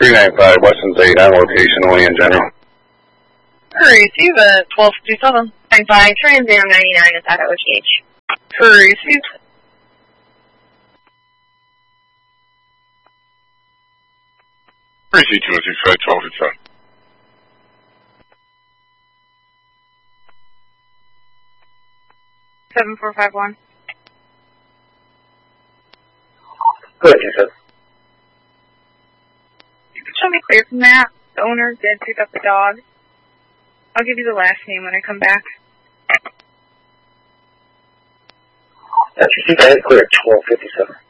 395 Weston 8 on location, only in general. Receive at 1257. 95 Trans Am 99 is at OTH. Receive. Receive 265 1257. 7451. Go ahead, sir. You can show me clear from that. The owner did pick up the dog. I'll give you the last name when I come back. That's received. I had clear at 1257.